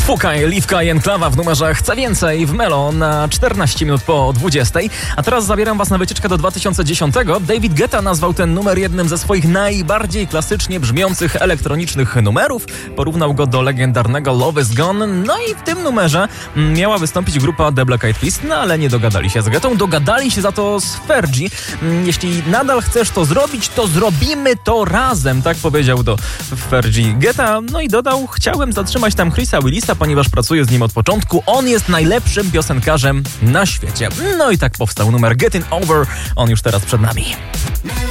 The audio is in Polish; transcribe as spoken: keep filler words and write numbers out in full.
Fukaj, Liwka i Enklawa w numerze Chcę Więcej w Melo na czternaście minut po dwudziestej. A teraz zabieram was na wycieczkę do dwa tysiące dziesiątego. David Guetta nazwał ten numer jednym ze swoich najbardziej klasycznie brzmiących elektronicznych numerów. Porównał go do legendarnego Love Is Gone. No i w tym numerze miała wystąpić grupa The Black Eyed Peas, no ale nie dogadali się z Guettą. Dogadali się za to z Fergie. Jeśli nadal chcesz to zrobić, to zrobimy to razem, tak powiedział do Fergie Guetta. No i dodał, chciałem zatrzymać tam Chrisa Willisa, ponieważ pracuję z nim od początku. On jest najlepszym piosenkarzem na świecie. No i tak powstał numer Getting Over. On już teraz przed nami.